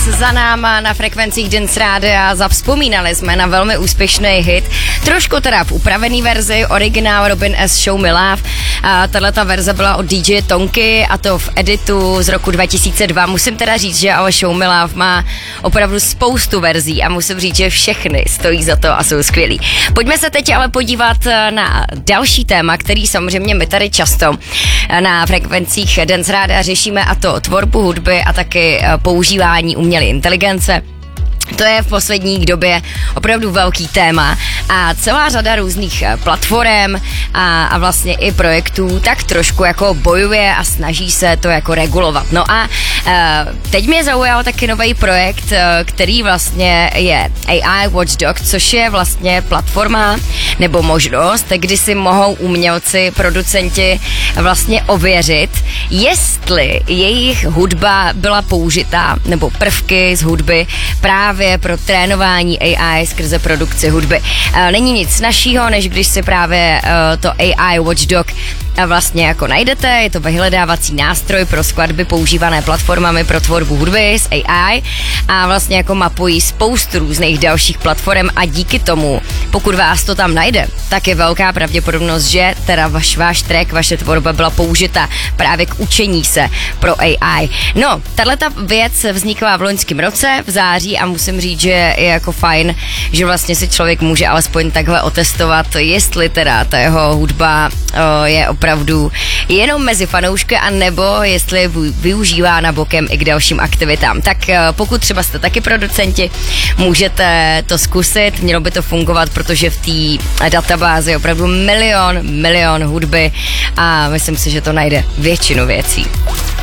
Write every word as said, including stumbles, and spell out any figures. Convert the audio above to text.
za náma na frekvencích Dance Rádia. Zavzpomínali jsme na velmi úspěšný hit. Trošku teda v upravený verzi, originál Robin S. Show Me Love. A tato verze byla od D J Tonky a to v editu z roku dva tisíce dva. Musím teda říct, že ale Show Me Love má opravdu spoustu verzí a musím říct, že všechny stojí za to a jsou skvělý. Pojďme se teď ale podívat na další téma, který samozřejmě my tady často na frekvencích Dance Rádia řešíme, a to tvorbu hudby a taky používání umělé inteligence. To je v poslední době opravdu velký téma a celá řada různých platform a, a vlastně i projektů tak trošku jako bojuje a snaží se to jako regulovat. No a e, teď mě zaujal taky nový projekt, který vlastně je A I Watchdog, což je vlastně platforma nebo možnost, kdy si mohou umělci, producenti vlastně ověřit, jestli jejich hudba byla použitá nebo prvky z hudby právě pro trénování A I skrze produkci hudby. Není nic snazšího, než když si právě to A I Watchdog vlastně jako najdete, je to vyhledávací nástroj pro skladby používané platformami pro tvorbu hudby s A I a vlastně jako mapují spoustu různých dalších platform a díky tomu, pokud vás to tam najde, tak je velká pravděpodobnost, že teda vaš, váš track, vaše tvorba byla použita právě k učení se pro A I. No, tato věc vznikla v loňském roce v září a musím říct, že je jako fajn, že vlastně si člověk může alespoň takhle otestovat, jestli teda ta jeho hudba o, je opravdu jenom mezi fanoušky, a nebo jestli je využívána bokem i k dalším aktivitám. Tak pokud třeba jste taky producenti, můžete to zkusit, mělo by to fungovat, protože v té databázi je opravdu milion, milion hudby a myslím si, že to najde většinu věcí.